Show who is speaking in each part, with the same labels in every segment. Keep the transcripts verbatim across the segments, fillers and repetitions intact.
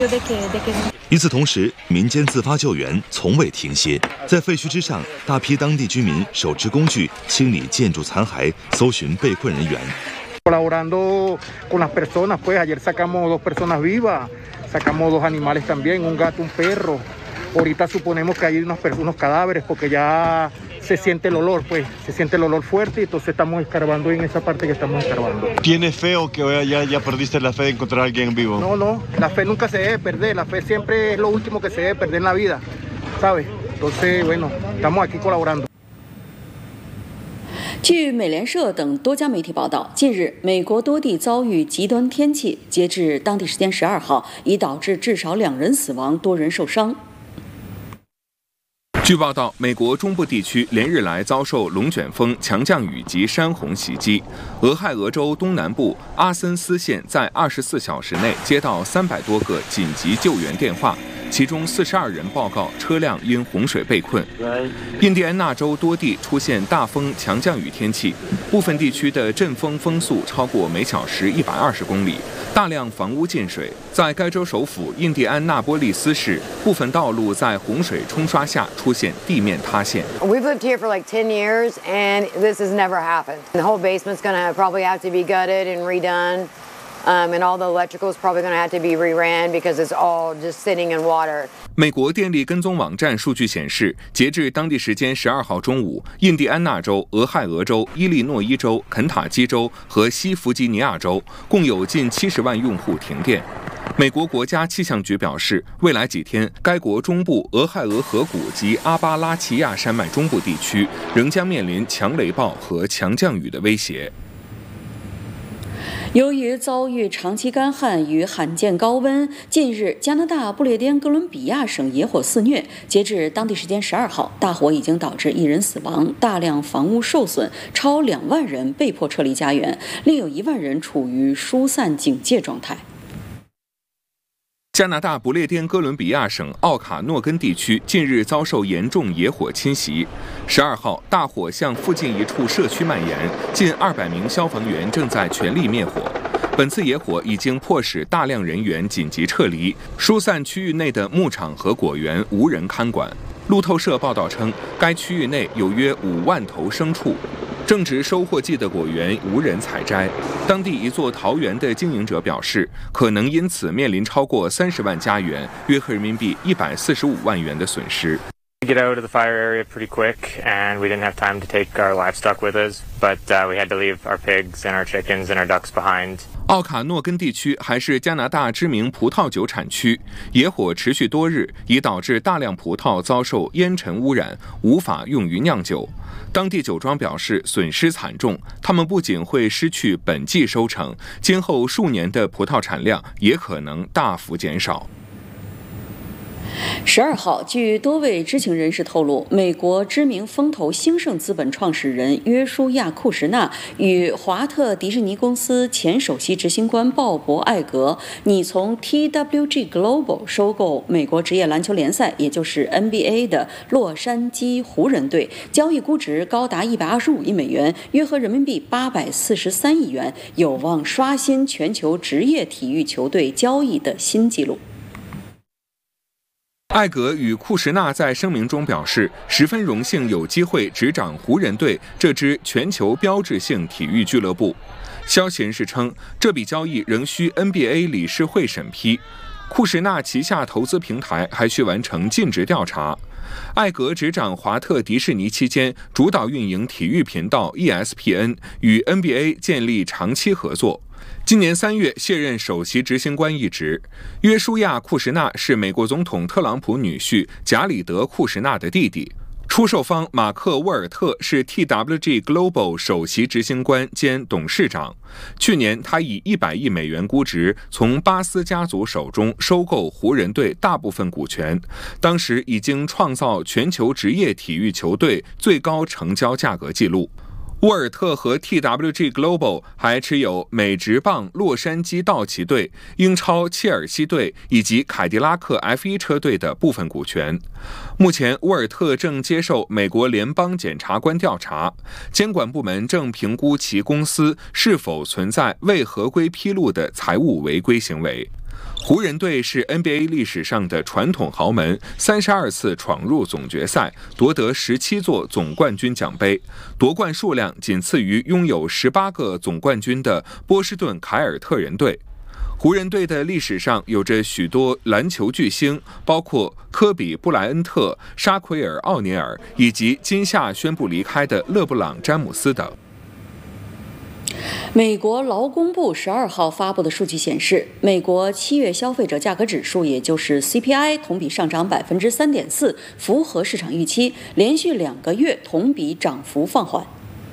Speaker 1: 与此同时，民间自发救援从未停歇，在废墟之上，大批当地居民手持工具清理建筑残骸，搜寻被困人员。
Speaker 2: Colaborando con las personas, pues ayer sacamos dos personas vivas, sacamos dos animales también, un gato, un perro. Ahorita suponemos que hay unos, unos cadáveres porque ya se siente el olor, pues se siente el olor fuerte y entonces estamos escarbando en esa parte que estamos escarbando.
Speaker 3: ¿Tienes fe o que ya, ya perdiste la fe de encontrar a alguien vivo?
Speaker 2: No, no, la fe nunca se debe perder, la fe siempre es lo último que se debe perder en la vida, ¿sabes? Entonces, bueno, estamos aquí colaborando.
Speaker 4: 据美联社等多家媒体报道，近日美国多地遭遇极端天气，截至当地时间十二号，已导致至少两人死亡，多人受伤。
Speaker 5: 据报道，美国中部地区连日来遭受龙卷风、强降雨及山洪袭击。俄亥俄州东南部阿森斯县在二十四小时内接到三百多个紧急救援电话，其中四十二人报告车辆因洪水被困。印第安纳州多地出现大风、强降雨天气，部分地区的阵风风速超过每小时一百二十公里，大量房屋进水。在该州首府印第安纳波利斯市，部分道路在洪水冲刷下出现地面塌陷。
Speaker 6: We've lived here for like ten years, and this has never happened. The whole basement's going to probably have to be gutted and redone. Um, and all the electrical is probably going to have to be reran because it's all just sitting in water.
Speaker 5: 美国电力跟踪网站数据显示，截至当地时间十二号中午，印第安纳州、俄亥俄州、伊利诺伊州、肯塔基州和西弗吉尼亚州共有近七十万用户停电。美国国家气象局表示，未来几天，该国中部俄亥俄河谷及阿巴拉契亚山脉中部地区仍将面临强雷暴和强降雨的威胁。
Speaker 4: 由于遭遇长期干旱与罕见高温，近日加拿大不列颠哥伦比亚省野火肆虐。截至当地时间十二号，大火已经导致一人死亡，大量房屋受损，超两万人被迫撤离家园，另有一万人处于疏散警戒状态。
Speaker 5: 加拿大不列颠哥伦比亚省奥卡诺根地区近日遭受严重野火侵袭。十二号，大火向附近一处社区蔓延，近二百名消防员正在全力灭火。本次野火已经迫使大量人员紧急撤离，疏散区域内的牧场和果园无人看管。路透社报道称，该区域内有约五万头牲畜，正值收获季的果园无人采摘。当地一座桃园的经营者表示，可能因此面临超过三十万家园，约合人民币一百四十五万元的损失。
Speaker 7: We get out of the fire area pretty quick, and we didn't have time to take our livestock with us, but uh, we had to leave our pigs and our chickens and our ducks behind.
Speaker 5: 奥卡诺根地区还是加拿大知名葡萄酒产区，野火持续多日，已导致大量葡萄遭受烟尘污染，无法用于酿酒。当地酒庄表示损失惨重，他们不仅会失去本季收成，今后数年的葡萄产量也可能大幅减少。
Speaker 4: 十二号，据多位知情人士透露，美国知名风投兴盛资本创始人约书亚·库什纳与华特迪士尼公司前首席执行官鲍勃·艾格拟从 T W G Global 收购美国职业篮球联赛，也就是 N B A 的洛杉矶湖人队，交易估值高达一百二十五亿美元，约合人民币八百四十三亿元，有望刷新全球职业体育球队交易的新纪录。
Speaker 5: 艾格与库什纳在声明中表示，十分荣幸有机会执掌湖人队这支全球标志性体育俱乐部。消息人士称，这笔交易仍需 N B A 理事会审批，库什纳旗下投资平台还需完成尽职调查。艾格执掌华特迪士尼期间，主导运营体育频道 E S P N， 与 N B A 建立长期合作。今年三月卸任首席执行官一职。约书亚·库什纳是美国总统特朗普女婿贾里德·库什纳的弟弟。出售方马克·沃尔特是 T W G Global 首席执行官兼董事长。去年，他以一百亿美元估值从巴斯家族手中收购湖人队大部分股权，当时已经创造全球职业体育球队最高成交价格纪录。沃尔特和 T W G Global 还持有美职棒洛杉矶道奇队、英超切尔西队以及凯迪拉克 F 一 车队的部分股权。目前，沃尔特正接受美国联邦检察官调查，监管部门正评估其公司是否存在未合规披露的财务违规行为。 湖人队是 N B A 历史上的传统豪门，三十二次闯入总决赛，夺得十七座总冠军奖杯，夺冠数量仅次于拥有十八个总冠军的波士顿凯尔特人队。湖人队的历史上有着许多篮球巨星，包括科比·布莱恩特、沙奎尔·奥尼尔，以及今夏宣布离开的勒布朗·詹姆斯等。
Speaker 4: 美国劳工部十二号发布的数据显示，美国七月消费者价格指数，也就是 C P I， 同比上涨百分之三点四，符合市场预期，连续两个月同比涨幅放缓。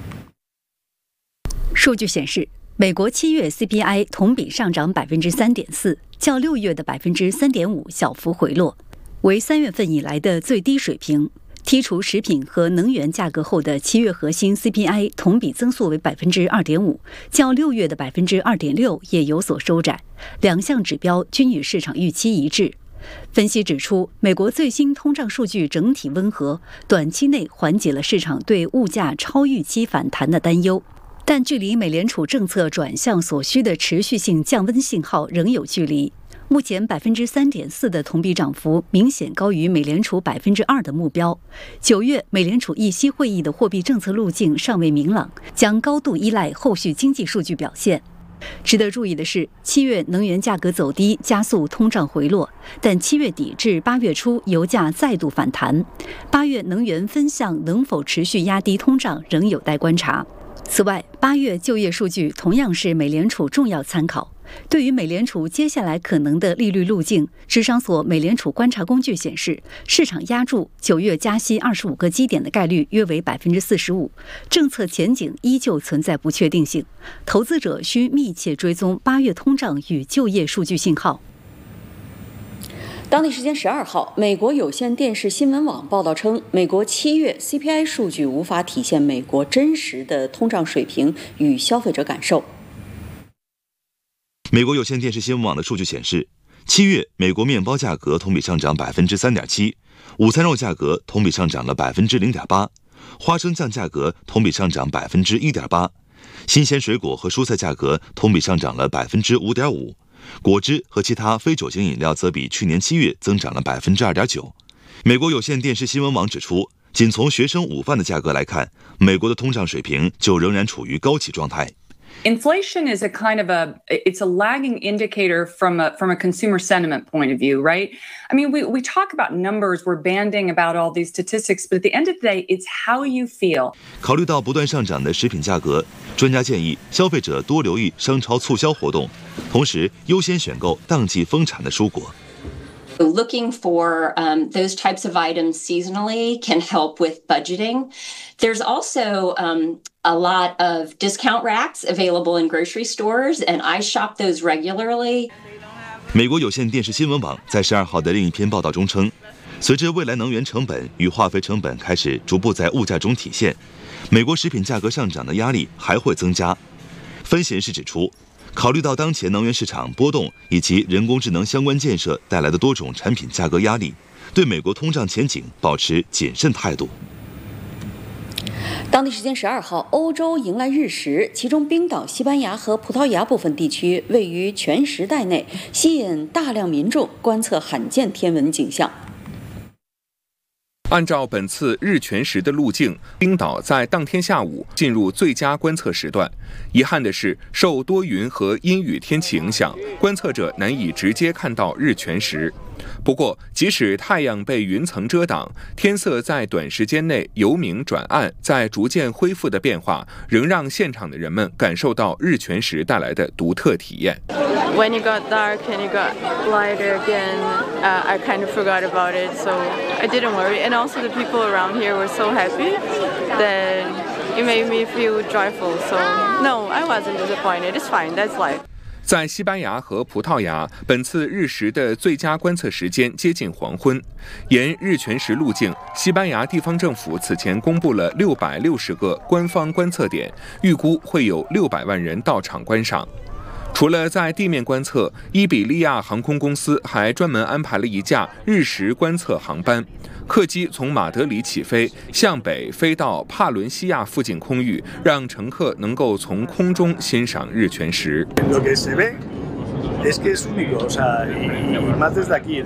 Speaker 8: 数据显示，美国七月 C P I 同比上涨百分之三点四，较六月的百分之三点五小幅回落，为三月份以来的最低水平。剔除食品和能源价格后的七月核心 C P I 同比增速为百分之二点五，较六月的百分之二点六也有所收窄，两项指标均与市场预期一致。分析指出，美国最新通胀数据整体温和，短期内缓解了市场对物价超预期反弹的担忧，但距离美联储政策转向所需的持续性降温信号仍有距离。目前百分之三点四的同比涨幅明显高于美联储百分之二的目标。九月美联储议息会议的货币政策路径尚未明朗，将高度依赖后续经济数据表现。值得注意的是，七月能源价格走低，加速通胀回落，但七月底至八月初油价再度反弹。八月能源分项能否持续压低通胀，仍有待观察。此外，八月就业数据同样是美联储重要参考。对于美联储接下来可能的利率路径，智商所美联储观察工具显示，市场压注九月加息二十五个基点的概率约为百分之四十五，政策前景依旧存在不确定性，投资者需密切追踪八月通胀与就业数据信号。
Speaker 4: 当地时间十二号，美国有线电视新闻网报道称，美国七月 C P I 数据无法体现美国真实的通胀水平与消费者感受。
Speaker 1: 美国有线电视新闻网的数据显示，七月美国面包价格同比上涨百分之三点七，午餐肉价格同比上涨了百分之零点八，花生酱价格同比上涨百分之一点八，新鲜水果和蔬菜价格同比上涨了百分之五点五，果汁和其他非酒精饮料则比去年七月增长了百分之二点九。美国有线电视新闻网指出，仅从学生午饭的价格来看，美国的通胀水平就仍然处于高企状态。
Speaker 9: Inflation is a kind of a, it's a lagging indicator from a, from a consumer sentiment point of view, right? I mean, we, we talk about numbers, we're banding about all these statistics, but at the end of the day, it's how you feel.
Speaker 1: 考虑到不断上涨的食品价格，专家建议消费者多留意商超促销活动，同时优先选购当季丰产的蔬果。
Speaker 10: Looking for um, those types of items seasonally can help with budgeting. There's also um, a lot of discount racks available in grocery stores, and I shop those regularly.
Speaker 1: 美国有线电视新闻网在十二号的另一篇报道中称，随着未来能源成本与化肥成本开始逐步在物价中体现，美国食品价格上涨的压力还会增加。分析人士指出，考虑到当前能源市场波动以及人工智能相关建设带来的多种产品价格压力，对美国通胀前景保持谨慎态度。
Speaker 4: 当地时间十二号，欧洲迎来日食，其中冰岛、西班牙和葡萄牙部分地区位于全时带内，吸引大量民众观测罕见天文景象。
Speaker 5: 按照本次日全食的路径，冰岛在当天下午进入最佳观测时段。遗憾的是，受多云和阴雨天气影响，观测者难以直接看到日全食。不过，即使太阳被云层遮挡，天色在短时间内由明转暗，在逐渐恢复的变化，仍让现场的人们感受到日全食带来的独特体验。
Speaker 11: When it got dark and it got lighter again, uh, I kind of forgot about it, so I didn't worry. And also the people around here were so happy that it made me feel joyful. So no, I wasn't disappointed. It's fine. That's life.
Speaker 5: 在西班牙和葡萄牙，本次日食的最佳观测时间接近黄昏。沿日全食路径，西班牙地方政府此前公布了六百六十个官方观测点，预估会有六百万人到场观赏。除了在地面观测，伊比利亚航空公司还专门安排了一架日食观测航班，客机从马德里起飞，向北飞到帕伦西亚附近空域，让乘客能够从空中欣赏日全食。
Speaker 12: es que es único, o sea, y, y más desde aquí.